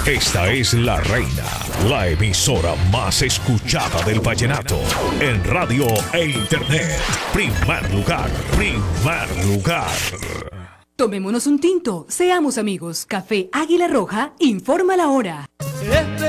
Esta es La Reina, la emisora más escuchada del vallenato en radio e internet. Primer lugar, primer lugar. Tomémonos un tinto, seamos amigos. Café Águila Roja informa la hora.